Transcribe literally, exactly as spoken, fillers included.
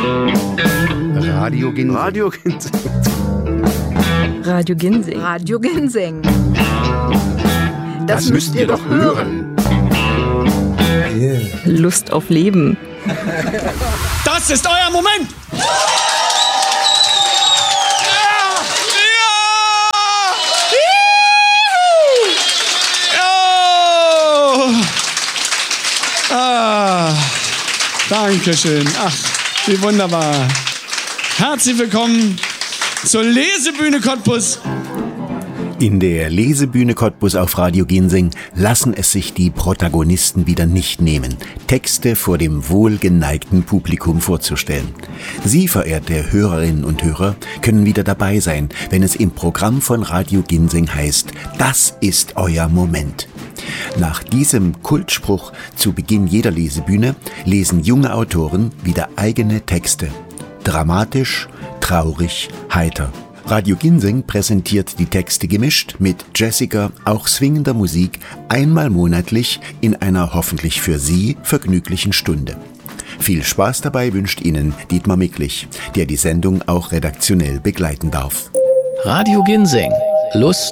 Radio Ginseng. Radio Ginseng. Radio Ginseng. Radio Ginseng. Das, das müsst ihr doch hören. Yeah. Lust auf Leben. Das ist euer Moment! Ah, Dankeschön. Ach, wie wunderbar. Herzlich willkommen zur Lesebühne Cottbus. In der Lesebühne Cottbus auf Radio Ginseng lassen es sich die Protagonisten wieder nicht nehmen, Texte vor dem wohlgeneigten Publikum vorzustellen. Sie, verehrte Hörerinnen und Hörer, können wieder dabei sein, wenn es im Programm von Radio Ginseng heißt, das ist euer Moment. Nach diesem Kultspruch zu Beginn jeder Lesebühne lesen junge Autoren wieder eigene Texte. Dramatisch, traurig, heiter. Radio Ginseng präsentiert die Texte gemischt mit jazziger, auch swingender Musik einmal monatlich in einer hoffentlich für Sie vergnüglichen Stunde. Viel Spaß dabei wünscht Ihnen Dietmar Micklich, der die Sendung auch redaktionell begleiten darf. Radio Ginseng. Lust